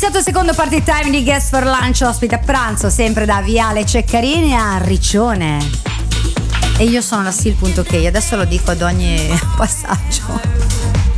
iniziato il secondo party time di Guest for Lunch, ospite a pranzo sempre da Viale Ceccarini a Riccione. E io sono la Sil.k, adesso lo dico ad ogni passaggio.